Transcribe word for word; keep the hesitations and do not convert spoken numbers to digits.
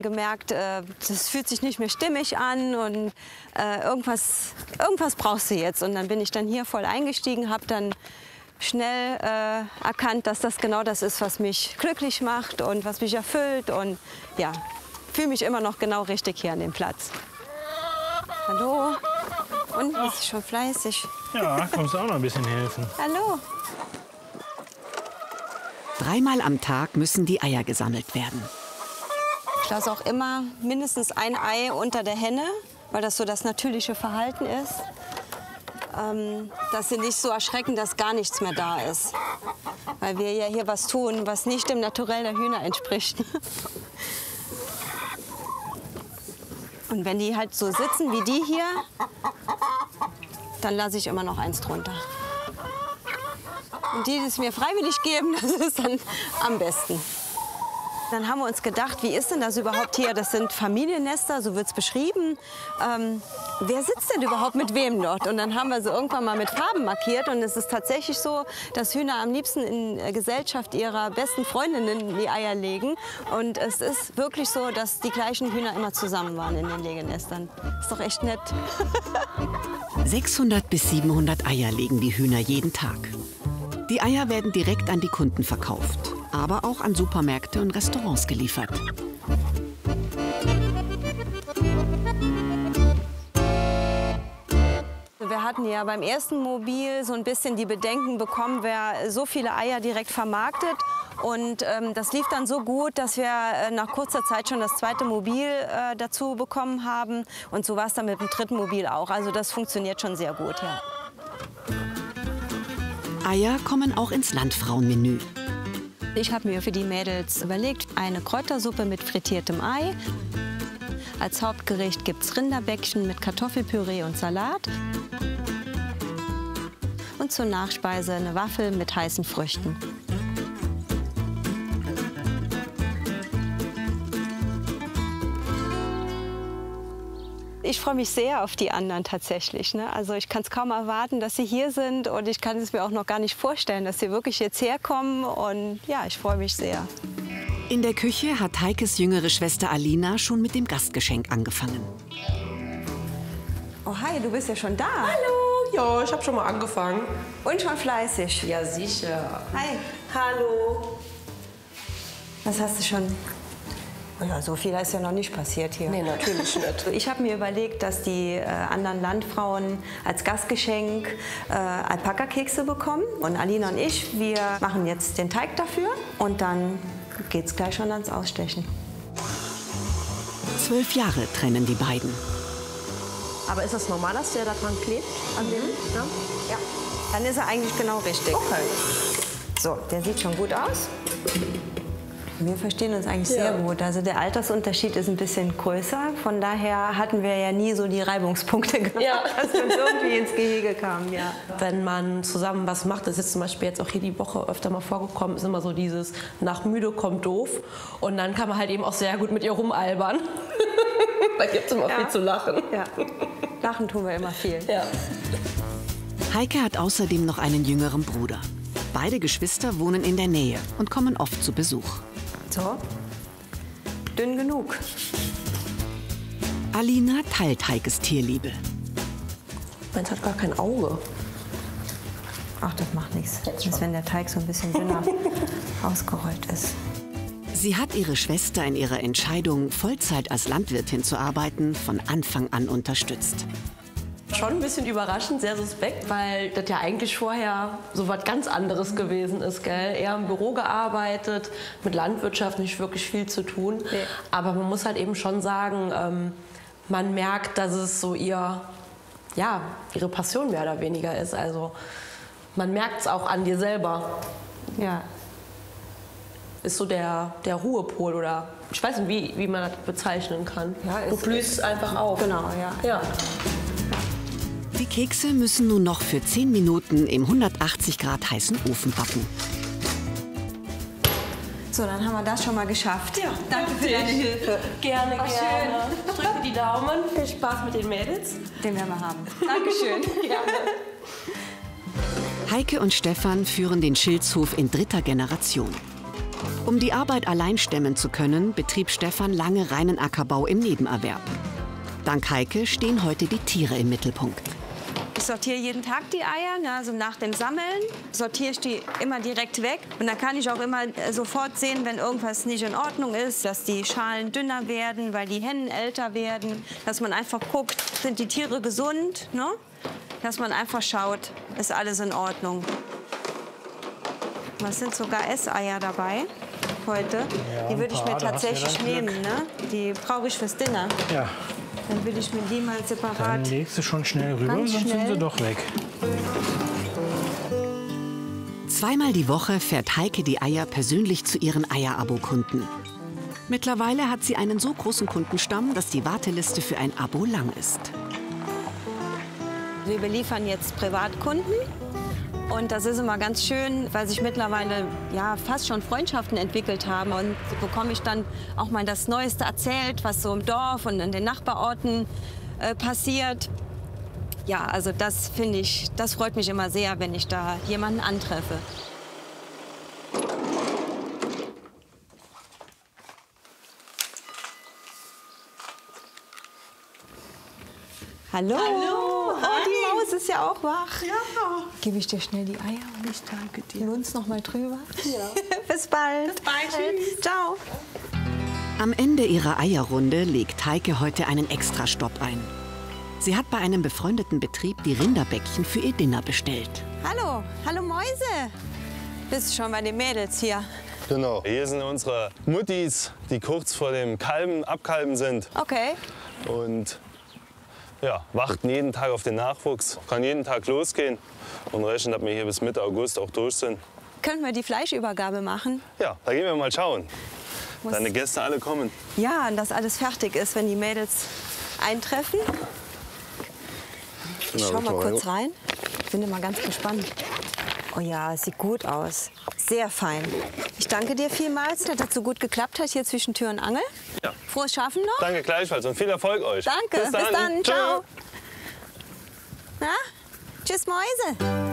Gemerkt, äh, das fühlt sich nicht mehr stimmig an und äh, irgendwas, irgendwas brauchst du jetzt. Und dann bin ich dann hier voll eingestiegen, habe dann schnell äh, erkannt, dass das genau das ist, was mich glücklich macht und was mich erfüllt. Und ja, fühle mich immer noch genau richtig hier an dem Platz. Hallo? Und bist du schon fleißig? Ja, kommst du auch noch ein bisschen helfen. Hallo? Dreimal am Tag müssen die Eier gesammelt werden. Ich lasse auch immer mindestens ein Ei unter der Henne, weil das so das natürliche Verhalten ist. Ähm, dass sie nicht so erschrecken, dass gar nichts mehr da ist. Weil wir ja hier was tun, was nicht dem Naturell der Hühner entspricht. Und wenn die halt so sitzen wie die hier, dann lasse ich immer noch eins drunter. Und die, die es mir freiwillig geben, das ist dann am besten. Dann haben wir uns gedacht, wie ist denn das überhaupt hier? Das sind Familiennester, so wird es beschrieben. Ähm, wer sitzt denn überhaupt mit wem dort? Und dann haben wir sie irgendwann mal mit Farben markiert. Und es ist tatsächlich so, dass Hühner am liebsten in Gesellschaft ihrer besten Freundinnen die Eier legen. Und es ist wirklich so, dass die gleichen Hühner immer zusammen waren in den Legenestern. Ist doch echt nett. sechshundert bis siebenhundert Eier legen die Hühner jeden Tag. Die Eier werden direkt an die Kunden verkauft, aber auch an Supermärkte und Restaurants geliefert. Wir hatten ja beim ersten Mobil so ein bisschen die Bedenken bekommen, wer so viele Eier direkt vermarktet. Und ähm, das lief dann so gut, dass wir äh, nach kurzer Zeit schon das zweite Mobil äh, dazu bekommen haben. Und so war es dann mit dem dritten Mobil auch. Also das funktioniert schon sehr gut, ja. Eier kommen auch ins Landfrauenmenü. Ich habe mir für die Mädels überlegt, eine Kräutersuppe mit frittiertem Ei. Als Hauptgericht gibt es Rinderbäckchen mit Kartoffelpüree und Salat. Und zur Nachspeise eine Waffel mit heißen Früchten. Ich freue mich sehr auf die anderen tatsächlich. Ne? Also ich kann es kaum erwarten, dass sie hier sind und ich kann es mir auch noch gar nicht vorstellen, dass sie wirklich jetzt herkommen. Und ja, ich freue mich sehr. In der Küche hat Heikes jüngere Schwester Alina schon mit dem Gastgeschenk angefangen. Oh hi, du bist ja schon da. Hallo, ja, ich habe schon mal angefangen. Und schon fleißig. Ja, sicher. Hi. Hallo. Was hast du schon? Oh ja, so viel ist ja noch nicht passiert hier. Nee, natürlich nicht. Ich habe mir überlegt, dass die äh, anderen Landfrauen als Gastgeschenk äh, Alpaka-Kekse bekommen. Und Alina und ich, wir machen jetzt den Teig dafür. Und dann geht's gleich schon ans Ausstechen. Zwölf Jahre trennen die beiden. Aber ist das normal, dass der da dran klebt? An dem? Ja? Ja. Dann ist er eigentlich genau richtig. Okay. So, der sieht schon gut aus. Wir verstehen uns eigentlich Ja. sehr gut. Also der Altersunterschied ist ein bisschen größer. Von daher hatten wir ja nie so die Reibungspunkte gehabt, Ja. dass wir uns irgendwie ins Gehege kamen. Ja. Wenn man zusammen was macht, das ist zum Beispiel jetzt auch hier die Woche öfter mal vorgekommen, ist immer so dieses nach müde kommt doof. Und dann kann man halt eben auch sehr gut mit ihr rumalbern. Da gibt es immer Ja. viel zu lachen. Ja. Lachen tun wir immer viel. Ja. Heike hat außerdem noch einen jüngeren Bruder. Beide Geschwister wohnen in der Nähe und kommen oft zu Besuch. So, dünn genug. Alina teilt Heikes Tierliebe. Meins hat gar kein Auge. Ach, das macht nichts. Das ist, wenn der Teig so ein bisschen dünner ausgerollt ist. Sie hat ihre Schwester in ihrer Entscheidung, Vollzeit als Landwirtin zu arbeiten, von Anfang an unterstützt. Schon ein bisschen überraschend, sehr suspekt, weil das ja eigentlich vorher so was ganz anderes gewesen ist, gell? Eher im Büro gearbeitet, mit Landwirtschaft nicht wirklich viel zu tun. Nee. Aber man muss halt eben schon sagen, ähm, man merkt, dass es so ihr, ja, ihre Passion mehr oder weniger ist. Also man merkt es auch an dir selber. Ja. Ist so der, der Ruhepol oder ich weiß nicht, wie, wie man das bezeichnen kann. Ja, du ist- blühst einfach auf. Genau, ja. Ja. Die Kekse müssen nun noch für zehn Minuten im hundertachtzig Grad heißen Ofen backen. So, dann haben wir das schon mal geschafft. Ja, Danke für deine Hilfe. Gerne, War gerne. Ich drücke die Daumen. Viel Spaß mit den Mädels. Den werden wir haben. Dankeschön. Gerne. Heike und Stefan führen den Schilzhof in dritter Generation. Um die Arbeit allein stemmen zu können, betrieb Stefan lange reinen Ackerbau im Nebenerwerb. Dank Heike stehen heute die Tiere im Mittelpunkt. Ich sortiere jeden Tag die Eier, ne, also nach dem Sammeln sortiere ich die immer direkt weg. Und dann kann ich auch immer sofort sehen, wenn irgendwas nicht in Ordnung ist, dass die Schalen dünner werden, weil die Hennen älter werden. Dass man einfach guckt, sind die Tiere gesund, ne? Dass man einfach schaut, ist alles in Ordnung. Es sind sogar Esseier dabei heute. Ja, die würde ich mir ein paar, da hast du ja tatsächlich dann Glück. nehmen, ne? Die brauche ich fürs Dinner. Ja, Dann will ich mir die mal dann separat. legst du schon schnell rüber, Ganz sonst sind schnell. sie doch weg. Zweimal die Woche fährt Heike die Eier persönlich zu ihren Eier-Abo-Kunden. Mittlerweile hat sie einen so großen Kundenstamm, dass die Warteliste für ein Abo lang ist. Wir beliefern jetzt Privatkunden. Und das ist immer ganz schön, weil sich mittlerweile ja, fast schon Freundschaften entwickelt haben. Und so bekomme ich dann auch mal das Neueste erzählt, was so im Dorf und in den Nachbarorten äh, passiert. Ja, also das finde ich, das freut mich immer sehr, wenn ich da jemanden antreffe. Hallo. Hallo. Oh, die Maus ist ja auch wach. Ja. Gebe ich dir schnell die Eier und Ich danke dir. wir uns noch mal drüber. Ja. Bis bald. Bis bald. Tschüss. Ciao. Am Ende ihrer Eierrunde legt Heike heute einen Extrastopp ein. Sie hat bei einem befreundeten Betrieb die Rinderbäckchen für ihr Dinner bestellt. Hallo, hallo Mäuse. Bist schon bei den Mädels hier? Genau. Hier sind unsere Muttis, die kurz vor dem Kalben, Abkalben sind. Okay. Und ja, warten jeden Tag auf den Nachwuchs. Kann jeden Tag losgehen und rechnen, dass wir hier bis Mitte August auch durch sind. Können wir die Fleischübergabe machen? Ja, da gehen wir mal schauen. Muss- Deine Gäste alle kommen. Ja, und dass alles fertig ist, wenn die Mädels eintreffen. Ich schau mal kurz rein. Ich bin immer ganz gespannt. Oh ja, es sieht gut aus. Sehr fein. Ich danke dir vielmals, dass das so gut geklappt hat hier zwischen Tür und Angel. Ja. Frohes Schaffen noch. Danke gleichfalls und viel Erfolg euch. Danke, bis dann. Tschö. Ciao. Na? Tschüss, Mäuse.